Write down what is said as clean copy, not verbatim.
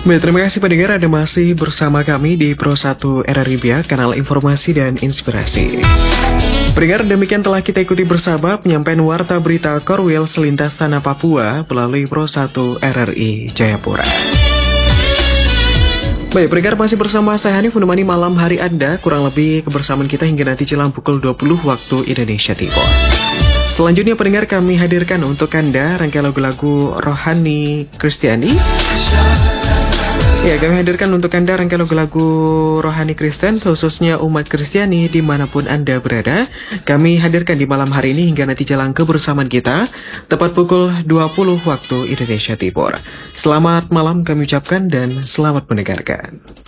Baik, terima kasih pendengar Anda masih bersama kami di Pro 1 RRI Biak, kanal informasi dan inspirasi. Pendengar, demikian telah kita ikuti bersama penyampaian warta berita Korwil selintas tanah Papua melalui Pro 1 RRI Jayapura. Baik, pendengar masih bersama saya Hanif menemani malam hari Anda, kurang lebih kebersamaan kita hingga nanti jelang pukul 20 waktu Indonesia Timur. Selanjutnya pendengar kami hadirkan untuk Anda rangkaian lagu-lagu rohani Kristiani. Ya, kami hadirkan untuk Anda rangkaian lagu-lagu rohani Kristen, khususnya umat Kristiani dimanapun Anda berada. Kami hadirkan di malam hari ini hingga nanti jelang kebersamaan kita, tepat pukul 20 waktu Indonesia Timur. Selamat malam kami ucapkan dan selamat mendengarkan.